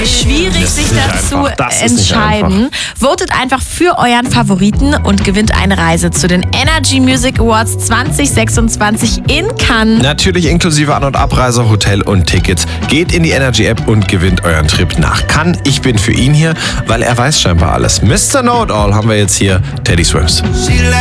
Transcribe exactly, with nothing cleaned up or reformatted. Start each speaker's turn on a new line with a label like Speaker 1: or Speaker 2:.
Speaker 1: schwierig,
Speaker 2: Das
Speaker 1: sich
Speaker 2: ist nicht
Speaker 1: dazu
Speaker 2: einfach. Das ist nicht
Speaker 1: entscheiden. Votet einfach für euren Favoriten und gewinnt eine Reise zu den Energy Music Awards zwanzig sechsundzwanzig in Cannes.
Speaker 2: Natürlich inklusive An- und Abreise, Hotel und Tickets. Geht in die Energy-App und gewinnt euren Trip nach Cannes. Ich bin für ihn hier, weil er weiß scheinbar alles. Mister Know-it-all haben wir jetzt hier, Teddy Swims.
Speaker 3: She